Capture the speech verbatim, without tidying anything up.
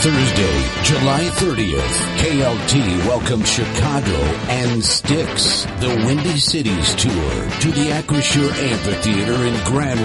Thursday, July thirtieth, K L T welcomes Chicago and Styx, the Windy Cities Tour, to the Acrisure Amphitheater in Grand